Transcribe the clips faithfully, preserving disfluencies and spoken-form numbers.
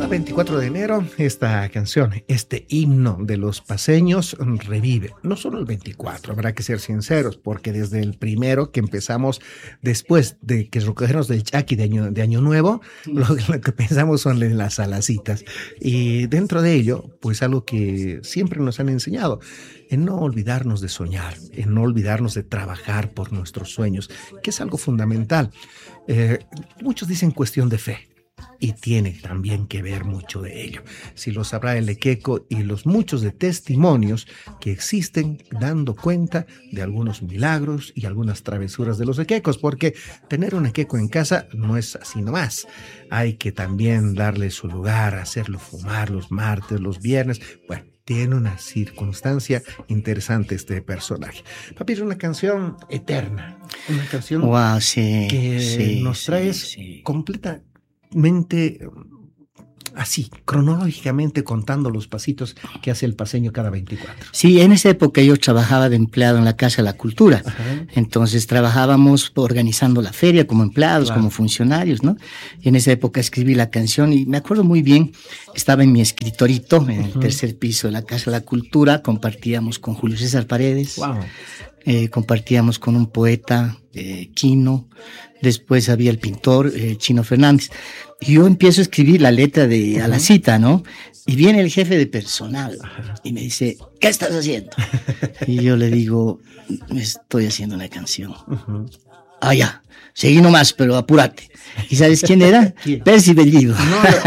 Cada veinticuatro de enero esta canción, este himno de los paceños revive. No solo el veinticuatro, habrá que ser sinceros, porque desde el primero que empezamos, después de que recogernos del Chaki de año, de año Nuevo, lo, lo que pensamos son en las alacitas. Y dentro de ello, pues algo que siempre nos han enseñado, en no olvidarnos de soñar, en no olvidarnos de trabajar por nuestros sueños, que es algo fundamental. Eh, muchos dicen cuestión de fe. Y tiene también que ver mucho de ello. Si lo sabrá el equeco y los muchos de testimonios que existen dando cuenta de algunos milagros y algunas travesuras de los equecos, porque tener un equeco en casa no es así nomás. Hay que también darle su lugar, hacerlo fumar los martes, los viernes. Bueno, tiene una circunstancia interesante este personaje. Papi, es una canción eterna, una canción wow, sí, que sí, nos trae sí, sí. completa mente así, cronológicamente contando los pasitos que hace el paceño cada veinticuatro. Sí, en esa época yo trabajaba de empleado en la Casa de la Cultura. Ajá. Entonces trabajábamos organizando la feria como empleados, claro, como funcionarios, ¿no? Y en esa época escribí la canción y me acuerdo muy bien, estaba en mi escritorito, en el uh-huh. tercer piso de la Casa de la Cultura, compartíamos con Julio César Paredes. Wow. Eh, compartíamos con un poeta, eh, Quino, después había el pintor, eh, Chino Fernández. Y yo empiezo a escribir la letra de A la cita, ¿no? Y viene el jefe de personal y me dice, ¿qué estás haciendo? Y yo le digo, estoy haciendo una canción. Uh-huh. Ah, ya, seguí nomás, pero apúrate. ¿Y sabes quién era? ¿Quién? Percy Bellido.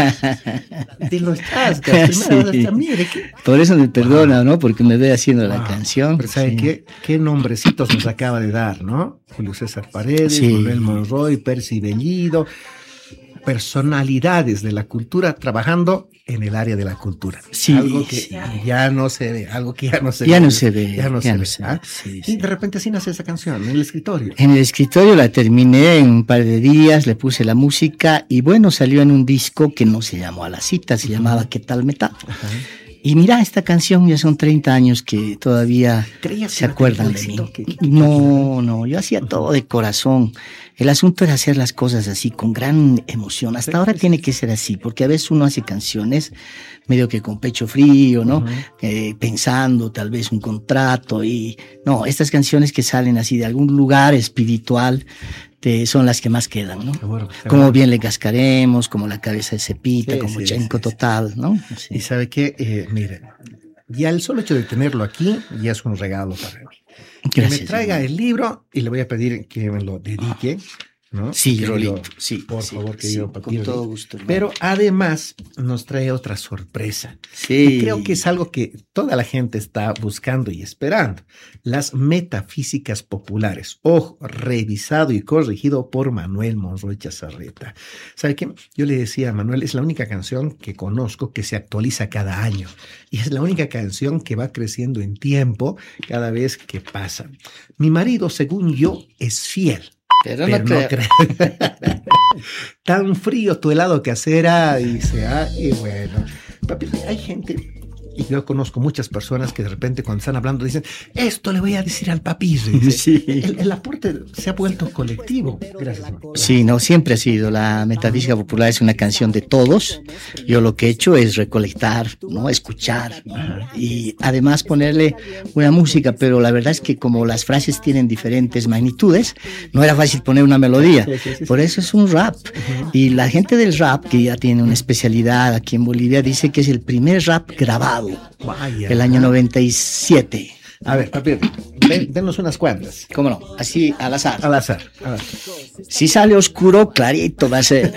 No, te lo estás, que sí. Mire, ¿qué? Por eso me perdona, wow, ¿no? Porque me ve haciendo wow. la canción. Pero ¿sabe sí. qué? ¿Qué nombrecitos nos acaba de dar, no? Julio César Paredes, sí. Manuel Monroy, Percy Bellido. Personalidades de la cultura trabajando en el área de la cultura. Sí, algo que sí. ya no se ve, algo que ya no se ya ve. No se ve ya no ya se no ve. Se ¿ah? ve sí, y sí. de repente así nace esa canción, en el escritorio. En el escritorio la terminé en un par de días, le puse la música y bueno, salió en un disco que no se llamó A la cita, se uh-huh. llamaba ¿Qué tal me está? Uh-huh. Y mira, esta canción ya son treinta años que todavía se acuerdan de mí. Que, que, que, no, no, yo hacía todo de corazón. El asunto era hacer las cosas así, con gran emoción. Hasta ahora tiene que ser así, porque a veces uno hace canciones medio que con pecho frío, ¿no? Uh-huh. Eh, pensando tal vez un contrato y... No, estas canciones que salen así de algún lugar espiritual te, son las que más quedan, ¿no? Seguro, seguro. Como Bien le cascaremos, como La cabeza de Cepita, sí, como sí, Chenco sí, Total, ¿no? Sí. Y sabe qué, eh, mire, ya el solo hecho de tenerlo aquí ya es un regalo para mí. Que Gracias, me traiga hermano. El libro y le voy a pedir que me lo dedique, ¿no? Sí, Rolito, sí. Por sí, favor, sí, querido con todo gusto. Hermano. Pero además nos trae otra sorpresa. Sí. Y creo que es algo que toda la gente está buscando y esperando. Las metafísicas populares. Ojo, revisado y corregido por Manuel Monroy Chazarreta. ¿Sabe qué? Yo le decía a Manuel, es la única canción que conozco que se actualiza cada año. Y es la única canción que va creciendo en tiempo cada vez que pasa. Mi marido, según yo, es fiel. Pero, Pero no no creo. creo. Tan frío tu helado casera, dice, ah, y bueno. Papi, hay gente, y yo conozco muchas personas que de repente cuando están hablando dicen, esto le voy a decir al papi. Dice, sí. el, el aporte se ha vuelto colectivo. Gracias. Sí, no, siempre ha sido. La metafísica popular es una canción de todos. Yo lo que he hecho es recolectar, ¿no? Escuchar y además ponerle una música, pero la verdad es que como las frases tienen diferentes magnitudes, no era fácil poner una melodía. Sí, sí, sí, Por eso es un rap. Uh-huh. Y la gente del rap, que ya tiene una especialidad aquí en Bolivia, dice que es el primer rap grabado. Vaya. El año noventa y siete. A ver, papi, den, denos unas cuantas. ¿Cómo no? Así, al azar. Al azar. A ver. Si sale oscuro, clarito va a ser.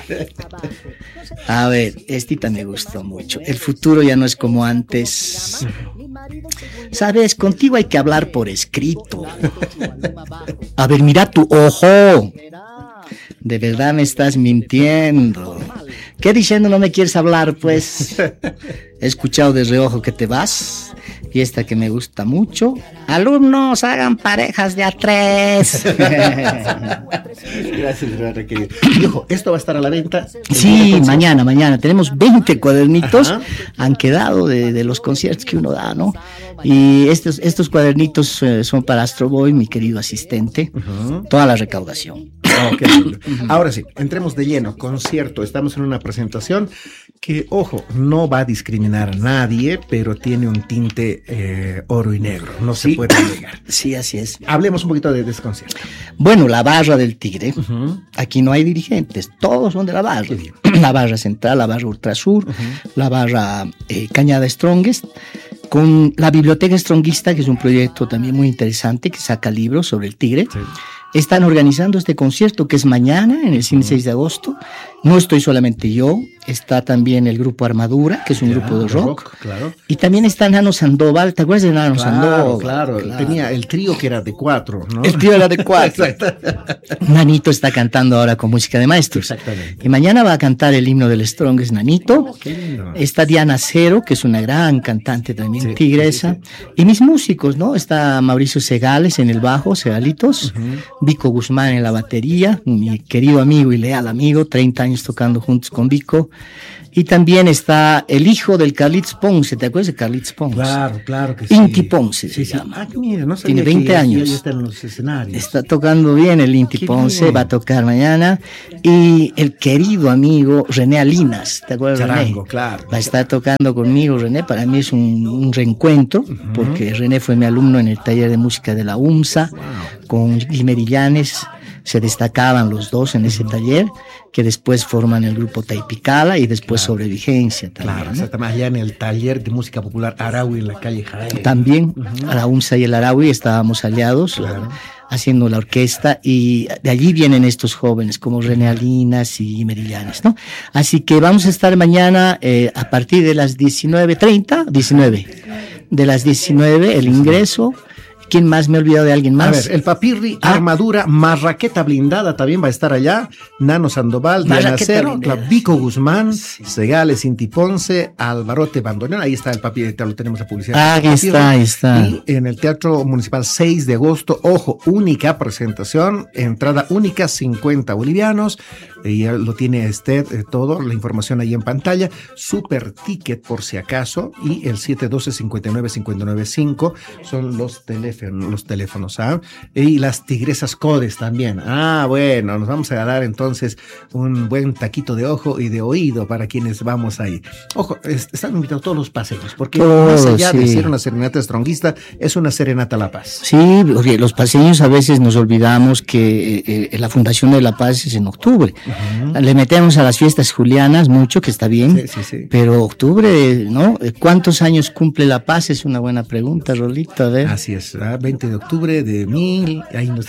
A ver, esta me gustó mucho. El futuro ya no es como antes. Sabes, contigo hay que hablar por escrito. A ver, mira tu ojo. De verdad me estás mintiendo. ¿Qué diciendo no me quieres hablar, pues? He escuchado de reojo que te vas. Y esta que me gusta mucho. Alumnos, hagan parejas de a tres. Gracias, Rara, querido. Hijo, ¿esto va a estar a la venta? Sí, mañana, mañana. Tenemos veinte cuadernitos. Ajá. Han quedado de, de los conciertos que uno da, ¿no? Y estos, estos cuadernitos eh, son para Astro Boy, mi querido asistente. Uh-huh. Toda la recaudación. Oh, qué lindo. Ahora sí, entremos de lleno, concierto. Estamos en una presentación que, ojo, no va a discriminar a nadie, pero tiene un tinte eh, oro y negro, no sí. se puede negar. Sí, así es. Hablemos un poquito de, de este concierto. Bueno, la barra del Tigre, uh-huh. Aquí no hay dirigentes, todos son de la barra. La barra central, la barra ultrasur, uh-huh. La barra eh, Cañada Strongest, con la Biblioteca Strongista, que es un proyecto también muy interesante, que saca libros sobre el Tigre. Sí. Están organizando este concierto que es mañana en el cine uh-huh. seis de agosto. No estoy solamente yo, está también el grupo Armadura, que es un ya, grupo de rock. rock claro. Y también está Nano Sandoval, ¿te acuerdas de Nano claro, Sandoval? Claro, claro, tenía el trío que era de cuatro, ¿no? El trío era de cuatro. Nanito está cantando ahora con música de maestros. Exactamente. Y mañana va a cantar el himno del Strongest Nanito. Oh, qué lindo. Está Diana Cero, que es una gran cantante también, sí, tigresa. Sí, sí. Y mis músicos, ¿no? Está Mauricio Segales en el bajo, Segalitos. Uh-huh. Vico Guzmán en la batería, mi querido amigo y leal amigo, treinta años tocando juntos con Vico. Y también está el hijo del Carlitos Ponce, ¿te acuerdas de Carlitos Ponce? Claro, claro que sí. Inti Ponce sí, se sí. llama. Ah, mira, no tiene veinte ya, años. Ya está en los escenarios. Está tocando bien el Inti Qué Ponce, bien. Va a tocar mañana. Y el querido amigo René Alinas, ¿te acuerdas de Charango, René? claro. Va a estar tocando conmigo René, para mí es un, un reencuentro, uh-huh. Porque René fue mi alumno en el taller de música de la UMSA, wow. Con Guillermo Llanes. Se destacaban los dos en ese taller, que después forman el grupo Taipicala y después claro. Sobrevigencia también. Claro, ¿no? exactamente, allá en el taller de música popular Araui en la calle Jaén. También, uh-huh. A la UMSA y el Araui estábamos aliados, claro. Haciendo la orquesta, y de allí vienen estos jóvenes como René Alinas y Merillanes, ¿no? Así que vamos a estar mañana eh, a partir de las diecinueve treinta, diecinueve, de las diecinueve el ingreso. ¿Quién más? Me he olvidado de alguien más. A ver, el Papirri, ah. Armadura, Marraqueta Blindada también va a estar allá. Nano Sandoval, Diana Cero, Vico Guzmán, sí. Segales, Inti Ponce, Alvarote Bandoneón. Ahí está el Papirri, lo tenemos a publicidad. Ah, ahí está, ahí está. Y en el Teatro Municipal seis de agosto, ojo, única presentación, entrada única, cincuenta bolivianos. Y ya lo tiene usted eh, todo, la información ahí en pantalla. Super Ticket por si acaso. Y el siete uno dos, cinco nueve cinco nueve cinco son los teléfonos. Los teléfonos, ¿ah? Y las tigresas codes también. Ah, bueno, nos vamos a dar entonces un buen taquito de ojo y de oído para quienes vamos ahí. Ojo, están invitados todos los paseños, porque oh, más allá sí. de ser una serenata stronguista, es una serenata a la paz. Sí, oye, los paseños a veces nos olvidamos que eh, la Fundación de la Paz es en octubre. Uh-huh. Le metemos a las fiestas julianas mucho, que está bien, sí, sí, sí. Pero octubre, ¿no? ¿Cuántos años cumple la paz? Es una buena pregunta, Rolito, a ver. Así es. veinte de octubre de mil, ahí nos...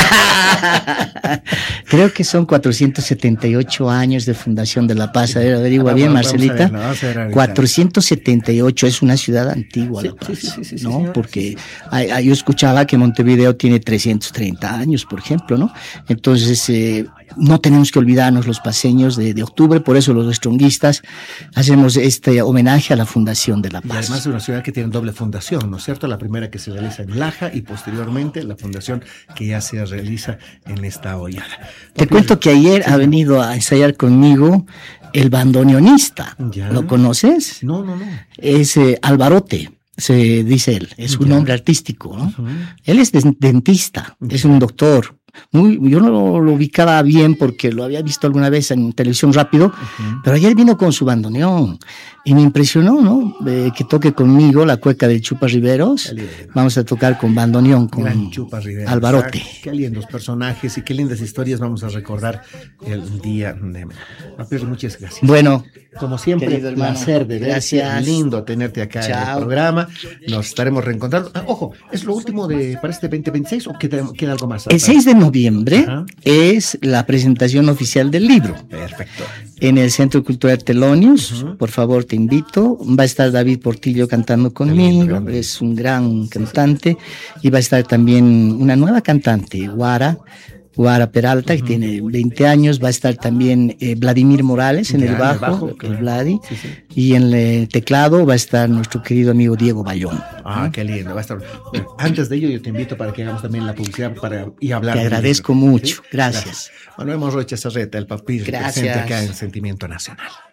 Creo que son cuatrocientos setenta y ocho años de fundación de La Paz. A ver, averigua ah, bien, Marcelita. cuatrocientos setenta y ocho, es una ciudad antigua, sí, La Paz, sí, sí, sí, sí, ¿no? Sí, porque hay, hay, yo escuchaba que Montevideo tiene trescientos treinta años, por ejemplo, ¿no? Entonces, eh, no tenemos que olvidarnos los paseños de, de octubre, por eso los stronguistas hacemos este homenaje a la fundación de La Paz. Y además es una ciudad que tiene doble fundación, ¿no es cierto? La primera que se realiza en Laja y posteriormente la fundación que ya se realiza en esta hollada. Te cuento que ayer sí. ha venido a ensayar conmigo el bandoneonista. ¿Ya? ¿Lo conoces? No, no, no. Es eh, Alvarote. Se dice él, es un nombre artístico, ¿no? Uh-huh. Él es dentista, uh-huh. Es un doctor. Muy, yo no lo, lo ubicaba bien porque lo había visto alguna vez en televisión rápido, uh-huh. Pero ayer vino con su bandoneón y me impresionó, ¿no? Eh, que toque conmigo la cueca del Chupa Riveros. Vamos a tocar con bandoneón, con Gran Chupa Riveros, Alvarote. Ah, qué lindos personajes y qué lindas historias vamos a recordar el día de Papirri, muchas gracias. Bueno, como siempre, un placer de gracias. Lindo tenerte acá Chao. En el programa. Nos estaremos reencontrando. Ah, ojo, ¿es lo último de para este veinte veintiséis o queda, queda algo más? El seis de noviembre Ajá. Es la presentación oficial del libro. Perfecto. En el Centro Cultural Telonius, uh-huh. Por favor te invito. Va a estar David Portillo cantando conmigo, lindo, es un gran cantante, y va a estar también una nueva cantante, Guara, Guara Peralta, uh-huh. Que tiene veinte años, va a estar también eh, Vladimir Morales en ya, el bajo, el, bajo, claro. El Vladi, sí, sí. Y en el teclado va a estar nuestro querido amigo Diego Bayón. Ah, ¿no? Qué lindo, va a estar. Bueno, antes de ello yo te invito para que hagamos también la publicidad para y hablar. Te agradezco mucho, ¿sí? Gracias. Gracias. Manuel Monroy Chazarreta, el Papirri, presente acá en Sentimiento Nacional.